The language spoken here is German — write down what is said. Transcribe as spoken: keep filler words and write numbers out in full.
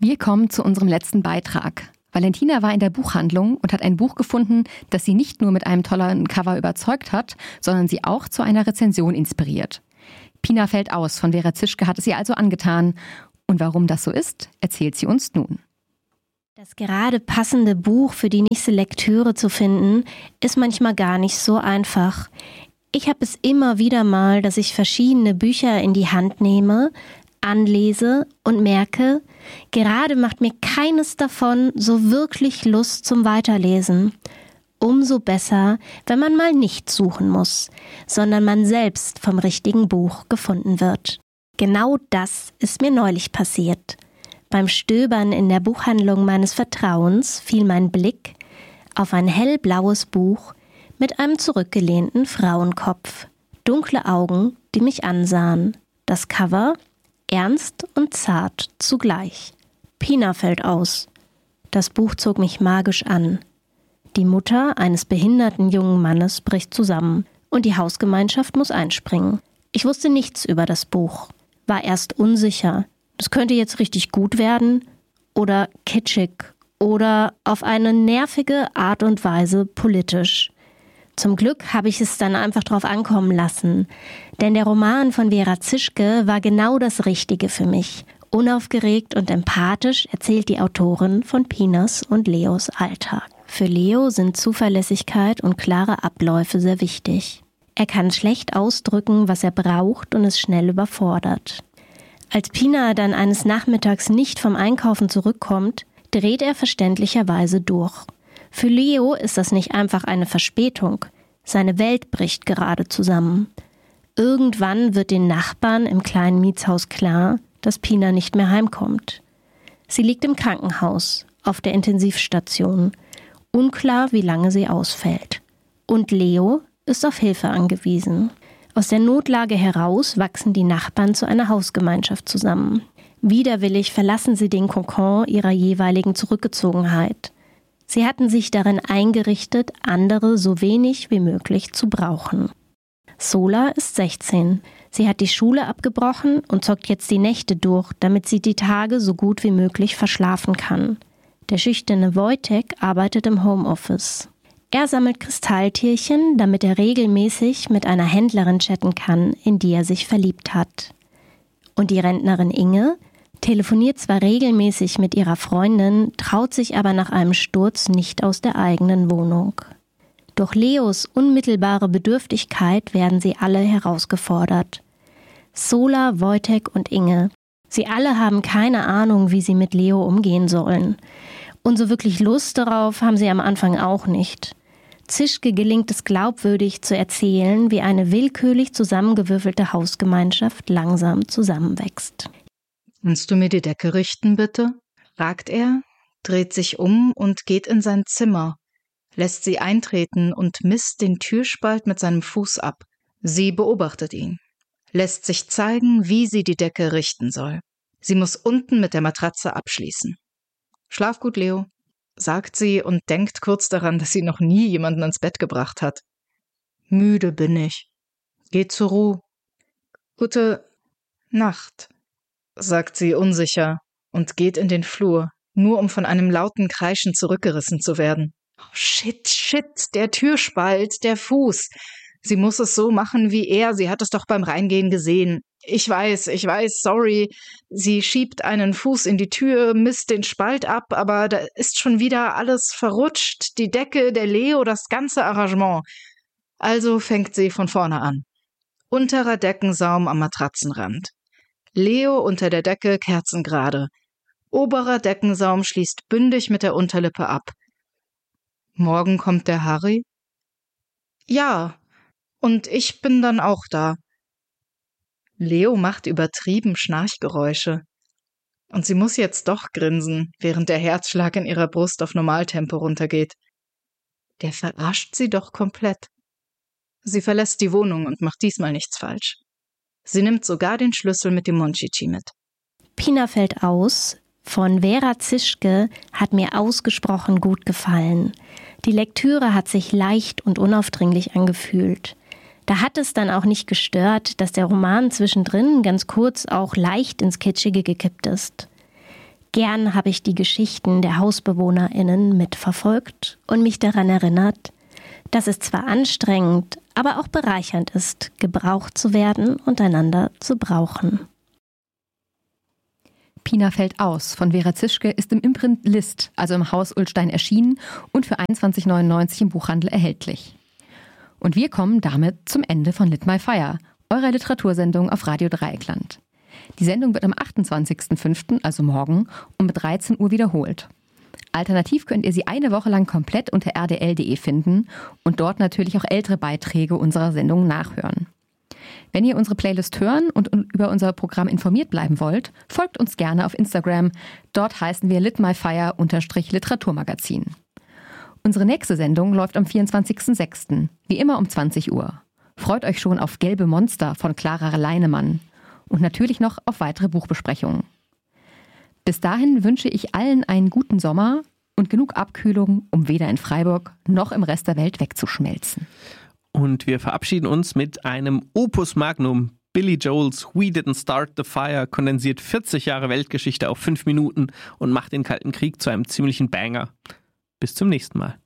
Wir kommen zu unserem letzten Beitrag. Valentina war in der Buchhandlung und hat ein Buch gefunden, das sie nicht nur mit einem tollen Cover überzeugt hat, sondern sie auch zu einer Rezension inspiriert. Pina fällt aus von Vera Zischke hat es ihr also angetan. Und warum das so ist, erzählt sie uns nun. Das gerade passende Buch für die nächste Lektüre zu finden, ist manchmal gar nicht so einfach. Ich habe es immer wieder mal, dass ich verschiedene Bücher in die Hand nehme, anlese und merke, gerade macht mir keines davon so wirklich Lust zum Weiterlesen. Umso besser, wenn man mal nicht suchen muss, sondern man selbst vom richtigen Buch gefunden wird. Genau das ist mir neulich passiert. Beim Stöbern in der Buchhandlung meines Vertrauens fiel mein Blick auf ein hellblaues Buch mit einem zurückgelehnten Frauenkopf, dunkle Augen, die mich ansahen. Das Cover ernst und zart zugleich. Pina fällt aus. Das Buch zog mich magisch an. Die Mutter eines behinderten jungen Mannes bricht zusammen und die Hausgemeinschaft muss einspringen. Ich wusste nichts über das Buch, war erst unsicher. Das könnte jetzt richtig gut werden oder kitschig oder auf eine nervige Art und Weise politisch. Zum Glück habe ich es dann einfach drauf ankommen lassen, denn der Roman von Vera Zischke war genau das Richtige für mich. Unaufgeregt und empathisch erzählt die Autorin von Pinas und Leos Alltag. Für Leo sind Zuverlässigkeit und klare Abläufe sehr wichtig. Er kann schlecht ausdrücken, was er braucht und ist schnell überfordert. Als Pina dann eines Nachmittags nicht vom Einkaufen zurückkommt, dreht er verständlicherweise durch. Für Leo ist das nicht einfach eine Verspätung. Seine Welt bricht gerade zusammen. Irgendwann wird den Nachbarn im kleinen Mietshaus klar, dass Pina nicht mehr heimkommt. Sie liegt im Krankenhaus, auf der Intensivstation. Unklar, wie lange sie ausfällt. Und Leo ist auf Hilfe angewiesen. Aus der Notlage heraus wachsen die Nachbarn zu einer Hausgemeinschaft zusammen. Widerwillig verlassen sie den Kokon ihrer jeweiligen Zurückgezogenheit. Sie hatten sich darin eingerichtet, andere so wenig wie möglich zu brauchen. Sola ist sechzehn. Sie hat die Schule abgebrochen und zockt jetzt die Nächte durch, damit sie die Tage so gut wie möglich verschlafen kann. Der schüchterne Wojtek arbeitet im Homeoffice. Er sammelt Kristalltierchen, damit er regelmäßig mit einer Händlerin chatten kann, in die er sich verliebt hat. Und die Rentnerin Inge telefoniert zwar regelmäßig mit ihrer Freundin, traut sich aber nach einem Sturz nicht aus der eigenen Wohnung. Durch Leos unmittelbare Bedürftigkeit werden sie alle herausgefordert. Sola, Wojtek und Inge. Sie alle haben keine Ahnung, wie sie mit Leo umgehen sollen. Und so wirklich Lust darauf haben sie am Anfang auch nicht. Zischke gelingt es glaubwürdig zu erzählen, wie eine willkürlich zusammengewürfelte Hausgemeinschaft langsam zusammenwächst. »Kannst du mir die Decke richten, bitte?« fragt er, dreht sich um und geht in sein Zimmer, lässt sie eintreten und misst den Türspalt mit seinem Fuß ab. Sie beobachtet ihn, lässt sich zeigen, wie sie die Decke richten soll. Sie muss unten mit der Matratze abschließen. »Schlaf gut, Leo«, sagt sie und denkt kurz daran, dass sie noch nie jemanden ins Bett gebracht hat. »Müde bin ich. Geh zur Ruhe.« »Gute Nacht«, sagt sie unsicher und geht in den Flur, nur um von einem lauten Kreischen zurückgerissen zu werden. Oh, shit, shit, der Türspalt, der Fuß. Sie muss es so machen wie er, sie hat es doch beim Reingehen gesehen. Ich weiß, ich weiß, sorry. Sie schiebt einen Fuß in die Tür, misst den Spalt ab, aber da ist schon wieder alles verrutscht. Die Decke, der Leo, das ganze Arrangement. Also fängt sie von vorne an. Unterer Deckensaum am Matratzenrand. Leo unter der Decke kerzengerade. Oberer Deckensaum schließt bündig mit der Unterlippe ab. Morgen kommt der Harry? Ja, und ich bin dann auch da. Leo macht übertrieben Schnarchgeräusche. Und sie muss jetzt doch grinsen, während der Herzschlag in ihrer Brust auf Normaltempo runtergeht. Der verarscht sie doch komplett. Sie verlässt die Wohnung und macht diesmal nichts falsch. Sie nimmt sogar den Schlüssel mit dem Monchichi mit. Pina fällt aus. Von Vera Zischke hat mir ausgesprochen gut gefallen. Die Lektüre hat sich leicht und unaufdringlich angefühlt. Da hat es dann auch nicht gestört, dass der Roman zwischendrin ganz kurz auch leicht ins Kitschige gekippt ist. Gern habe ich die Geschichten der HausbewohnerInnen mitverfolgt und mich daran erinnert, dass es zwar anstrengend, aber auch bereichernd ist, gebraucht zu werden und einander zu brauchen. Pina fällt aus von Vera Zischke ist im Imprint List, also im Haus Ullstein, erschienen und für einundzwanzig neunundneunzig im Buchhandel erhältlich. Und wir kommen damit zum Ende von Lit My Fire, eurer Literatursendung auf Radio Dreieckland. Die Sendung wird am achtundzwanzigsten fünften, also morgen, um dreizehn Uhr wiederholt. Alternativ könnt ihr sie eine Woche lang komplett unter r d l punkt d e finden und dort natürlich auch ältere Beiträge unserer Sendung nachhören. Wenn ihr unsere Playlist hören und über unser Programm informiert bleiben wollt, folgt uns gerne auf Instagram. Dort heißen wir litmyfire-literaturmagazin. Unsere nächste Sendung läuft am vierundzwanzigsten sechsten, wie immer um zwanzig Uhr. Freut euch schon auf Gelbe Monster von Clara Leinemann und natürlich noch auf weitere Buchbesprechungen. Bis dahin wünsche ich allen einen guten Sommer und genug Abkühlung, um weder in Freiburg noch im Rest der Welt wegzuschmelzen. Und wir verabschieden uns mit einem Opus Magnum. Billy Joel's We Didn't Start the Fire kondensiert vierzig Jahre Weltgeschichte auf fünf Minuten und macht den Kalten Krieg zu einem ziemlichen Banger. Bis zum nächsten Mal.